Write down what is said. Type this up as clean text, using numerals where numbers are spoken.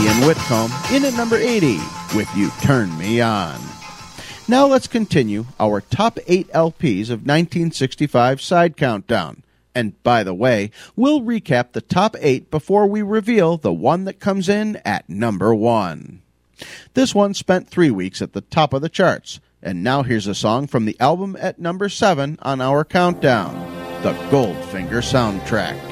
Ian Whitcomb in at number 80 with You Turn Me On. Now let's continue our top 8 LPs of 1965 side countdown. And by the way, we'll recap the top 8 before we reveal the one that comes in at number 1. This one spent 3 weeks at the top of the charts. And now here's a song from the album at number 7 on our countdown, the Goldfinger Soundtrack.